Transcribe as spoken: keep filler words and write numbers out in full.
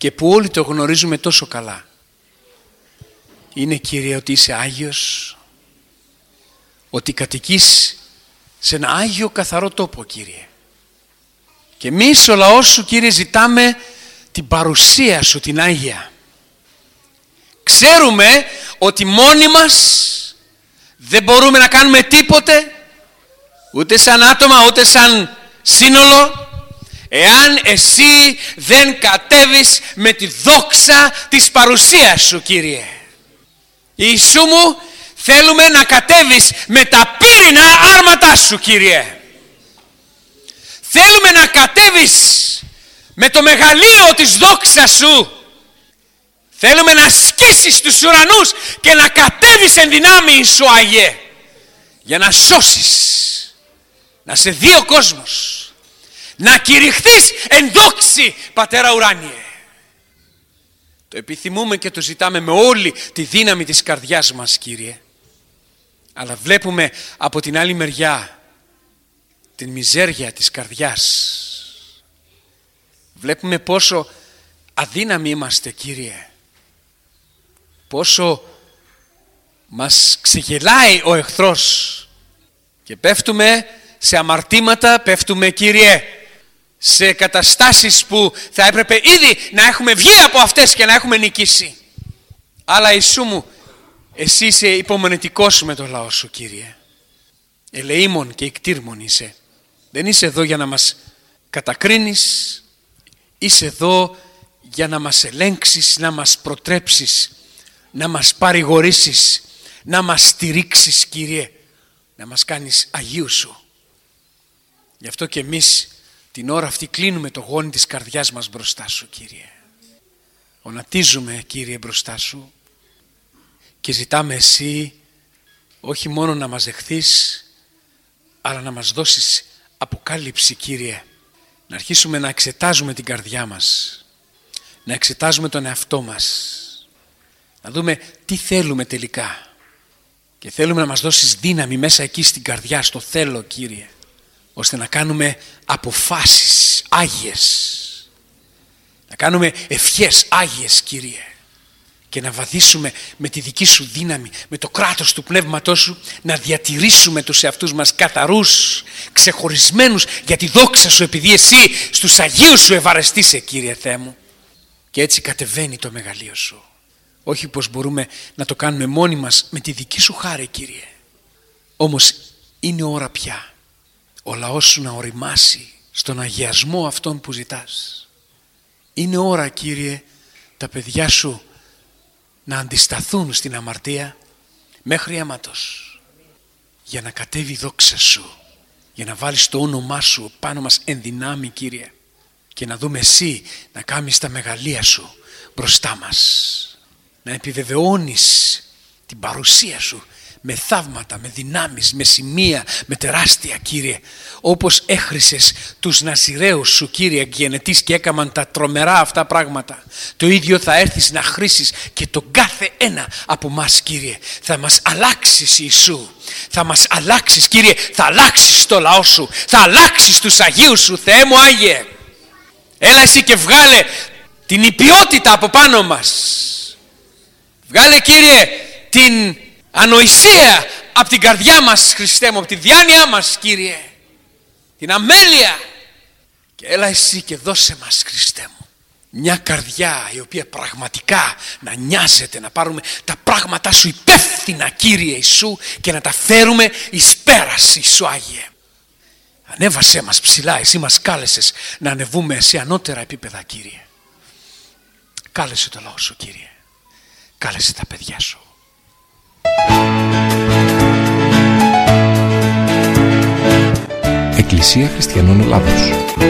και που όλοι το γνωρίζουμε τόσο καλά. Είναι, Κύριε, ότι είσαι Άγιος, ότι κατοικείς σε ένα Άγιο καθαρό τόπο, Κύριε. Και εμείς ο λαός σου, Κύριε, ζητάμε την παρουσία σου την Άγια. Ξέρουμε ότι μόνοι μας δεν μπορούμε να κάνουμε τίποτε, ούτε σαν άτομα ούτε σαν σύνολο, εάν εσύ δεν κατέβεις με τη δόξα της παρουσίας σου, Κύριε. Ιησού μου, θέλουμε να κατέβεις με τα πύρινα άρματά σου, Κύριε. Θέλουμε να κατέβεις με το μεγαλείο της δόξας σου. Θέλουμε να σκίσεις τους ουρανούς και να κατέβεις εν δυνάμει σου, Άγιε, για να σώσεις, να σε δει ο κόσμος, να κηρυχθείς εν δόξη, Πατέρα ουράνιε. Το επιθυμούμε και το ζητάμε με όλη τη δύναμη της καρδιάς μας, Κύριε. Αλλά βλέπουμε από την άλλη μεριά την μιζέρια της καρδιάς. Βλέπουμε πόσο αδύναμοι είμαστε, Κύριε. Πόσο μας ξεγελάει ο εχθρός και πέφτουμε σε αμαρτήματα, πέφτουμε, Κύριε, σε καταστάσεις που θα έπρεπε ήδη να έχουμε βγει από αυτές και να έχουμε νικήσει. Αλλά Ιησού μου, εσύ είσαι υπομονετικός με το λαό σου, Κύριε. Ελεήμων και ικτήρμων είσαι. Δεν είσαι εδώ για να μας κατακρίνεις, είσαι εδώ για να μας ελέγξεις, να μας προτρέψεις, να μας παρηγορήσεις, να μας στηρίξεις, Κύριε, να μας κάνεις Αγίου σου. Γι' αυτό και εμείς την ώρα αυτή κλείνουμε το γόνι της καρδιάς μας μπροστά σου, Κύριε. Γονατίζουμε, Κύριε, μπροστά σου και ζητάμε εσύ όχι μόνο να μας δεχθείς, αλλά να μας δώσεις αποκάλυψη, Κύριε. Να αρχίσουμε να εξετάζουμε την καρδιά μας, να εξετάζουμε τον εαυτό μας, να δούμε τι θέλουμε τελικά. Και θέλουμε να μας δώσεις δύναμη μέσα εκεί στην καρδιά, στο θέλω, Κύριε, ώστε να κάνουμε αποφάσεις άγιες, να κάνουμε ευχές άγιες, Κύριε, και να βαδίσουμε με τη δική σου δύναμη, με το κράτος του Πνεύματός σου, να διατηρήσουμε τους εαυτούς μας καθαρούς, ξεχωρισμένους για τη δόξα σου, επειδή εσύ στους Αγίους σου ευαρεστείσαι, Κύριε Θεέ μου. Και έτσι κατεβαίνει το μεγαλείο σου. Όχι πως μπορούμε να το κάνουμε μόνοι μας με τη δική σου χάρη, Κύριε. Όμως είναι ώρα πια ο λαός σου να οριμάσει στον αγιασμό αυτόν που ζητάς. Είναι ώρα, Κύριε, τα παιδιά σου να αντισταθούν στην αμαρτία μέχρι αίματος, για να κατέβει η δόξα σου, για να βάλεις το όνομά σου πάνω μας εν δυνάμει, Κύριε, και να δούμε εσύ να κάνεις τα μεγαλεία σου μπροστά μας, να επιβεβαιώνεις την παρουσία σου με θαύματα, με δυνάμεις, με σημεία, με τεράστια, Κύριε, όπως έχρισες τους Ναζιραίους σου, Κύριε, γενετής, και έκαναν τα τρομερά αυτά πράγματα. Το ίδιο θα έρθεις να χρήσεις και τον κάθε ένα από μας, Κύριε. Θα μας αλλάξεις, Ιησού, θα μας αλλάξεις, Κύριε, θα αλλάξεις το λαό σου, θα αλλάξεις τους Αγίους σου, Θεέ μου Άγιε. Έλα εσύ και βγάλε την υπιότητα από πάνω μας. Βγάλε, Κύριε, την ανοησία από την καρδιά μας, Χριστέ μου, από τη διάνοιά μας, Κύριε, την αμέλεια, και έλα εσύ και δώσε μας, Χριστέ μου, μια καρδιά η οποία πραγματικά να νοιάζεται, να πάρουμε τα πράγματά σου υπεύθυνα, Κύριε Ιησού, και να τα φέρουμε εις πέρας, Ιησού Άγιε. Ανέβασέ μας ψηλά, εσύ μας κάλεσες να ανεβούμε σε ανώτερα επίπεδα, Κύριε. Κάλεσε το λαό σου, Κύριε, κάλεσε τα παιδιά σου. Εκκλησία Χριστιανών Ελλάδος.